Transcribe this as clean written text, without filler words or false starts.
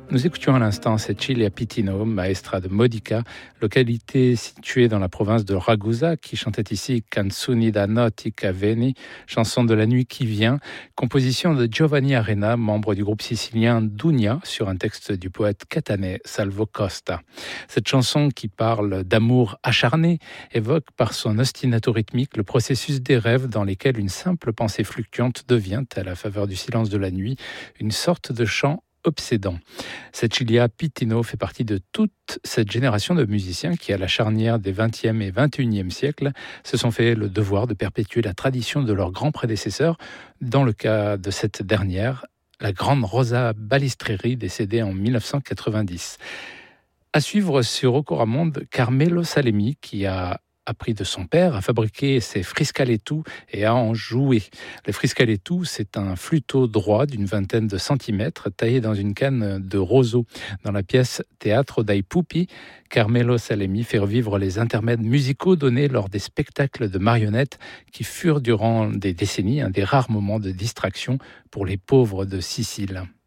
Nous écoutions à l'instant Cecilia Pitino, maestra de Modica, localité située dans la province de Ragusa, qui chantait ici Canzoni da notte che viene, chanson de la nuit qui vient, composition de Giovanni Arena, membre du groupe sicilien Dunia, sur un texte du poète catanais Salvo Costa. Cette chanson, qui parle d'amour acharné, évoque par son ostinato rythmique le processus des rêves dans lesquels une simple pensée fluctuante devient, à la faveur du silence de la nuit, une sorte de chant obsédant. Cecilia Pitino fait partie de toute cette génération de musiciens qui, à la charnière des 20e et 21e siècles, se sont fait le devoir de perpétuer la tradition de leurs grands prédécesseurs. Dans le cas de cette dernière, la grande Rosa Balistreri, décédée en 1990. À suivre sur Ocoramonde, Carmelo Salemi, qui a appris de son père à fabriquer ses friscalettu et à en jouer. Le friscalettu, c'est un flûteau droit d'une vingtaine de centimètres taillé dans une canne de roseau. Dans la pièce Teatro dai Pupi, Carmelo Salemi fait revivre les intermèdes musicaux donnés lors des spectacles de marionnettes qui furent durant des décennies un des rares moments de distraction pour les pauvres de Sicile.